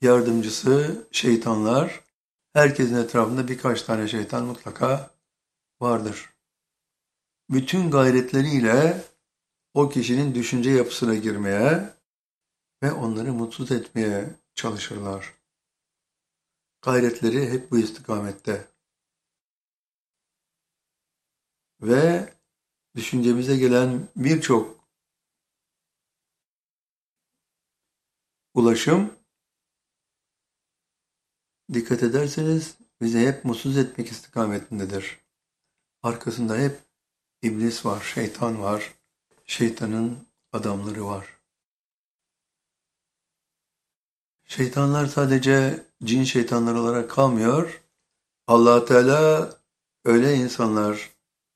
yardımcısı şeytanlar, herkesin etrafında birkaç tane şeytan mutlaka vardır. Bütün gayretleriyle o kişinin düşünce yapısına girmeye ve onları mutsuz etmeye çalışırlar. Gayretleri hep bu istikamette. Ve düşüncemize gelen birçok ulaşım, dikkat ederseniz bizi hep mutsuz etmek istikametindedir. Arkasında hep iblis var, şeytan var, şeytanın adamları var. Şeytanlar sadece cin şeytanları olarak kalmıyor. Allah Teala öyle insanlardan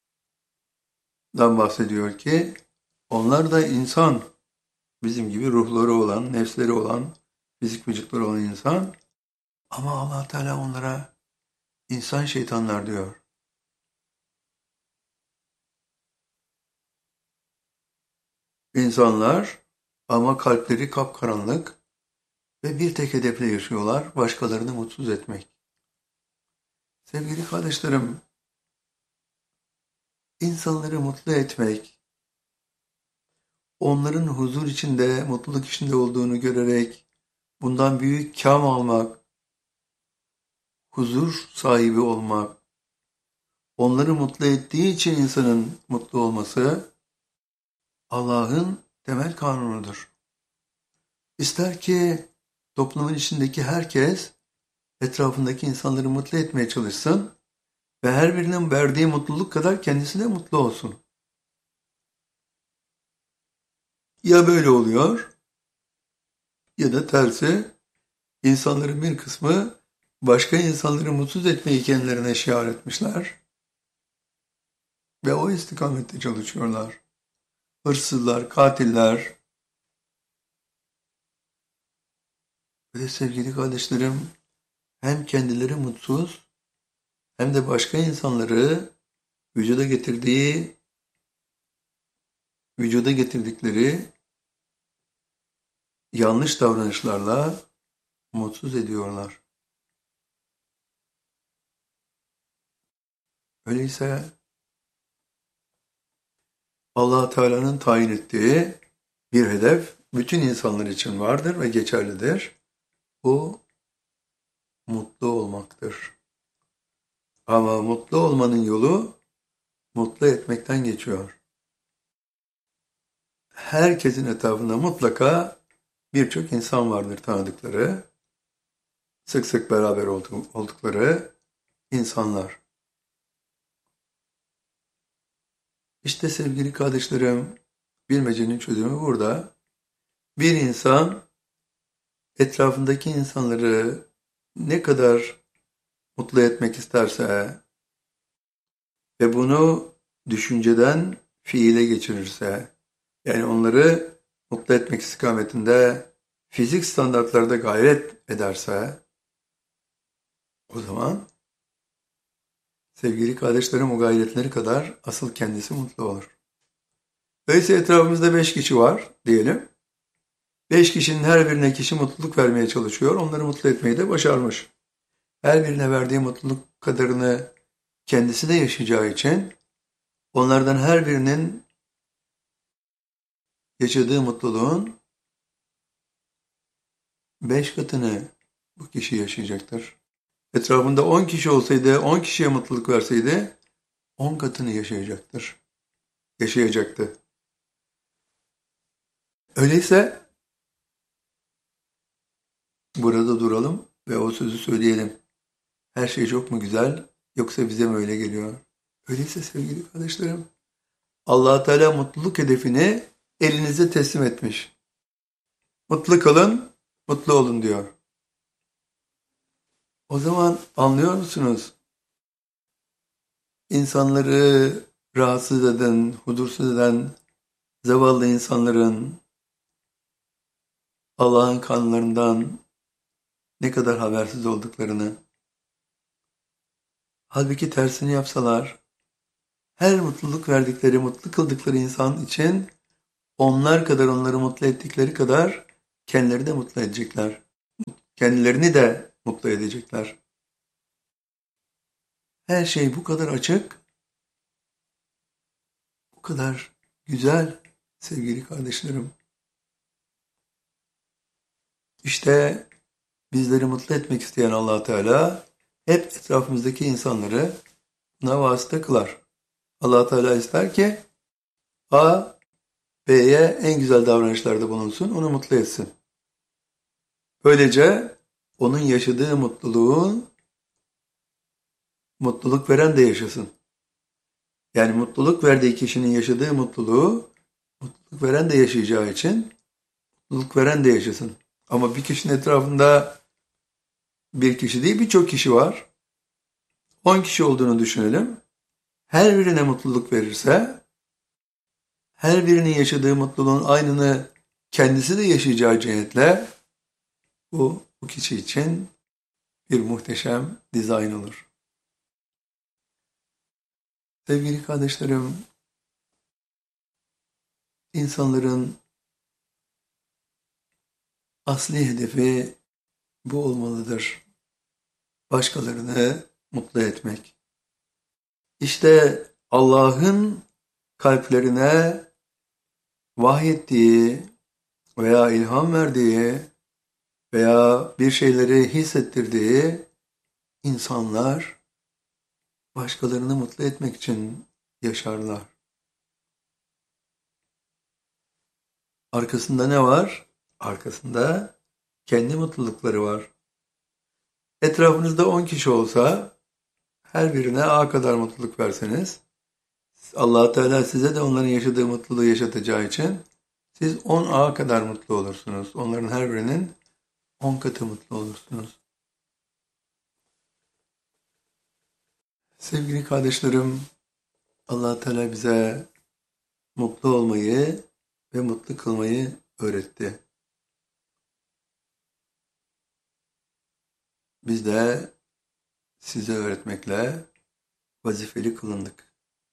bahsediyor ki onlar da insan, bizim gibi ruhları olan, nefsleri olan, fizik vücutları olan insan. Ama Allah Teala onlara insan şeytanlar diyor. İnsanlar ama kalpleri kapkaranlık ve bir tek hedefle yaşıyorlar, başkalarını mutsuz etmek. Sevgili kardeşlerim, insanları mutlu etmek, onların huzur içinde, mutluluk içinde olduğunu görerek bundan büyük kâm almak, huzur sahibi olmak, onları mutlu ettiği için insanın mutlu olması Allah'ın temel kanunudur. İster ki toplumun içindeki herkes etrafındaki insanları mutlu etmeye çalışsın ve her birinin verdiği mutluluk kadar kendisi de mutlu olsun. Ya böyle oluyor ya da tersi, insanların bir kısmı başka insanları mutsuz etmeyi kendilerine şiar etmişler ve o istikamette çalışıyorlar. Hırsızlar, katiller ve sevgili kardeşlerim, hem kendileri mutsuz hem de başka insanları vücuda getirdikleri yanlış davranışlarla mutsuz ediyorlar. Öyleyse Allah Teala'nın tayin ettiği bir hedef bütün insanlar için vardır ve geçerlidir. Bu mutlu olmaktır. Ama mutlu olmanın yolu mutlu etmekten geçiyor. Herkesin etrafında mutlaka birçok insan vardır tanıdıkları, sık sık beraber oldukları insanlar. İşte sevgili kardeşlerim, bilmecenin çözümü burada. Bir insan etrafındaki insanları ne kadar mutlu etmek isterse ve bunu düşünceden fiile geçirirse, yani onları mutlu etmek istikametinde fizik standartlarda gayret ederse, o zaman sevgili kardeşlerim o gayretleri kadar asıl kendisi mutlu olur. Öyleyse etrafımızda 5 kişi var diyelim. 5 kişinin her birine kişi mutluluk vermeye çalışıyor. Onları mutlu etmeyi de başarmış. Her birine verdiği mutluluk kadarını kendisi de yaşayacağı için onlardan her birinin yaşadığı mutluluğun 5 katını bu kişi yaşayacaktır. Etrafında 10 kişi olsaydı, 10 kişiye mutluluk verseydi 10 katını yaşayacaktı. Öyleyse burada duralım ve o sözü söyleyelim. Her şey çok mu güzel yoksa bize mi öyle geliyor? Öyleyse sevgili kardeşlerim, Allah Teala mutluluk hedefini elinize teslim etmiş. Mutlu kalın, mutlu olun diyor. O zaman anlıyor musunuz? İnsanları rahatsız eden, huzursuz eden zavallı insanların Allah'ın kanunlarından ne kadar habersiz olduklarını. Halbuki tersini yapsalar, her mutluluk verdikleri, mutlu kıldıkları insan için onlar kadar onları mutlu ettikleri kadar kendileri de mutlu edecekler. kendilerini de mutlu edecekler. Her şey bu kadar açık, bu kadar güzel sevgili kardeşlerim. İşte bizleri mutlu etmek isteyen Allah Teala hep etrafımızdaki insanları buna vasıta kılar. Allah Teala ister ki A, B'ye en güzel davranışlarda bulunsun, onu mutlu etsin. Böylece onun yaşadığı mutluluğu mutluluk veren de yaşasın. Yani mutluluk verdiği kişinin yaşadığı mutluluğu mutluluk veren de yaşayacağı için mutluluk veren de yaşasın. Ama bir kişinin etrafında bir kişi değil birçok kişi var. 10 kişi olduğunu düşünelim. Her birine mutluluk verirse, her birinin yaşadığı mutluluğun aynını kendisi de yaşayacağı cihetle bu kişi için bir muhteşem dizayn olur. Sevgili kardeşlerim, insanların asli hedefi bu olmalıdır. Başkalarını mutlu etmek. İşte Allah'ın kalplerine vahyettiği veya ilham verdiği veya bir şeyleri hissettirdiği insanlar başkalarını mutlu etmek için yaşarlar. Arkasında ne var? Arkasında kendi mutlulukları var. Etrafınızda 10 kişi olsa her birine A kadar mutluluk verseniz Allah Teala size de onların yaşadığı mutluluğu yaşatacağı için siz 10A kadar mutlu olursunuz. Onların her birinin 10 katı mutlu olursunuz. Sevgili kardeşlerim, Allah Teala bize mutlu olmayı ve mutlu kılmayı öğretti. Biz de size öğretmekle vazifeli kılındık.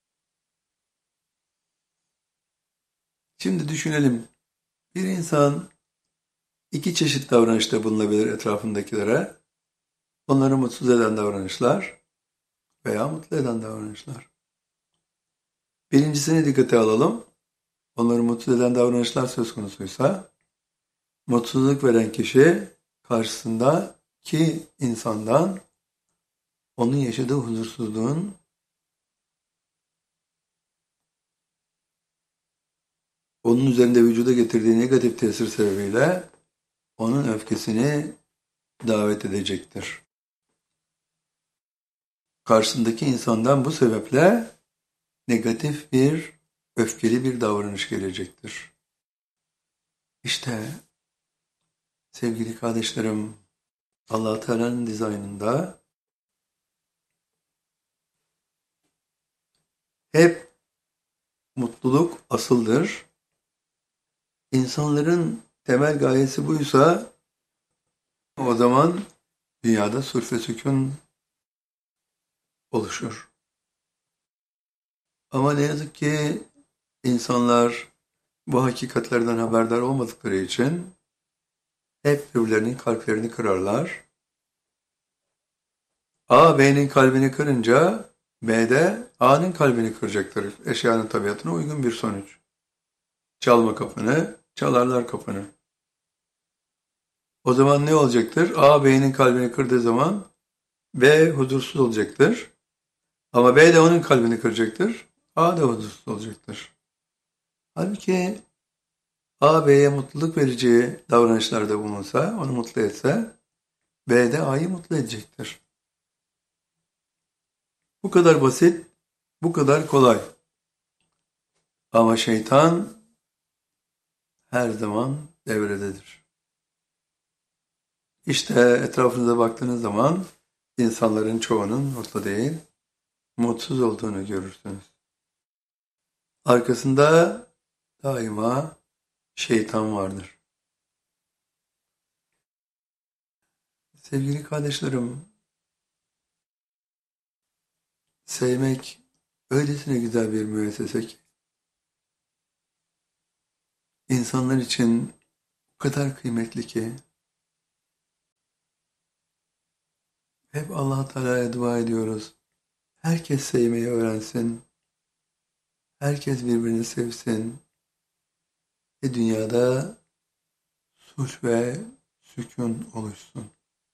Şimdi düşünelim. Bir insan iki çeşit davranışta bulunabilir etrafındakilere. Onları mutsuz eden davranışlar veya mutlu eden davranışlar. Birincisini dikkate alalım. Onları mutsuz eden davranışlar söz konusuysa, mutsuzluk veren kişi karşısındaki insandan onun yaşadığı huzursuzluğun onun üzerinde vücuda getirdiği negatif tesir sebebiyle onun öfkesini davet edecektir. Karşısındaki insandan bu sebeple negatif bir, öfkeli bir davranış gelecektir. İşte sevgili kardeşlerim, Allah Teala'nın dizaynında hep mutluluk asıldır. İnsanların temel gayesi buysa o zaman dünyada sulh ve sükun oluşur. Ama ne yazık ki insanlar bu hakikatlerden haberdar olmadıkları için hep birbirlerinin kalplerini kırarlar. A, B'nin kalbini kırınca B de A'nın kalbini kıracaktır. Eşyanın tabiatına uygun bir sonuç. Çalma kapını, çalarlar kapını. O zaman ne olacaktır? A, B'nin kalbini kırdığı zaman B huzursuz olacaktır. Ama B de onun kalbini kıracaktır. A da huzursuz olacaktır. Halbuki A, B'ye mutluluk verici davranışlarda bulunsa, onu mutlu etse, B de A'yı mutlu edecektir. Bu kadar basit, bu kadar kolay. Ama şeytan her zaman devrededir. İşte etrafınıza baktığınız zaman insanların çoğunun mutlu değil, mutsuz olduğunu görürsünüz. Arkasında daima şeytan vardır. Sevgili kardeşlerim, sevmek öylesine güzel bir müessese ki, insanlar için o kadar kıymetli ki, Hep Allah Teala'ya dua ediyoruz. Herkes sevmeyi öğrensin. Herkes birbirini sevsin. Ve dünyada sulh ve sükun oluşsun.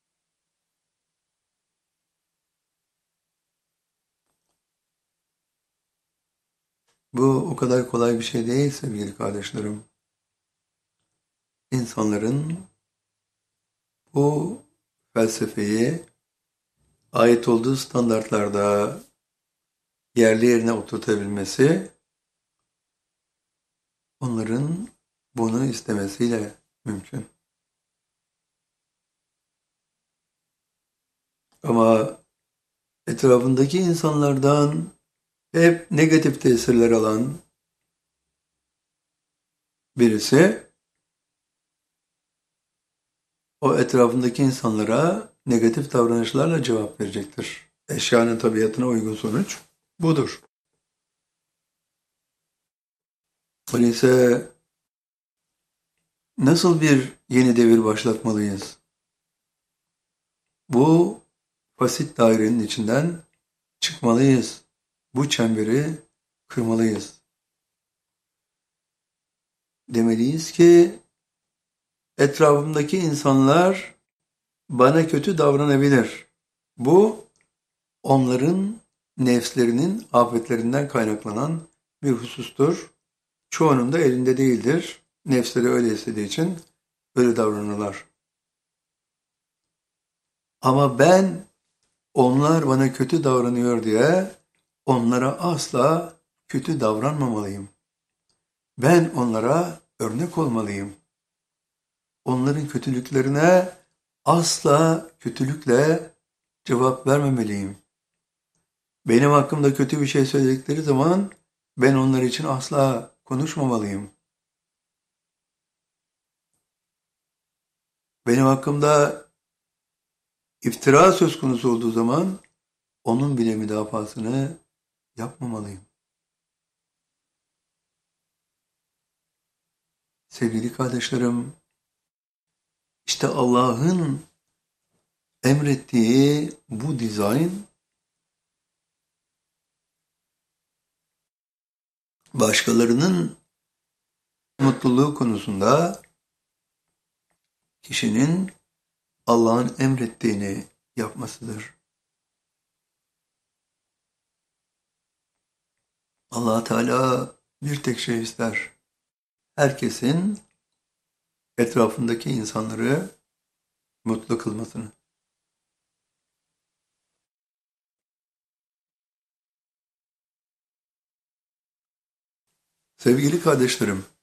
Bu o kadar kolay bir şey değil sevgili kardeşlerim. İnsanların bu felsefeyi ait olduğu standartlarda yerli yerine oturtabilmesi, onların bunu istemesiyle mümkün. Ama etrafındaki insanlardan hep negatif tesirler alan birisi, o etrafındaki insanlara negatif davranışlarla cevap verecektir. Eşyanın tabiatına uygun sonuç budur. Öyleyse nasıl bir yeni devir başlatmalıyız? Bu basit dairenin içinden çıkmalıyız. Bu çemberi kırmalıyız. Demeliyiz ki etrafımdaki insanlar bana kötü davranabilir. Bu onların nefslerinin afetlerinden kaynaklanan bir husustur. Çoğunun da elinde değildir. Nefsleri öyle istediği için öyle davranırlar. Ama ben onlar bana kötü davranıyor diye onlara asla kötü davranmamalıyım. Ben onlara örnek olmalıyım. Onların kötülüklerine asla kötülükle cevap vermemeliyim. Benim hakkımda kötü bir şey söyledikleri zaman ben onlar için asla konuşmamalıyım. Benim hakkımda iftira söz konusu olduğu zaman onun bile müdafasını yapmamalıyım. Sevgili kardeşlerim, işte Allah'ın emrettiği bu dizayn başkalarının mutluluğu konusunda kişinin Allah'ın emrettiğini yapmasıdır. Allah Teala bir tek şey ister. Herkesin etrafındaki insanları mutlu kılmasını. Sevgili kardeşlerim,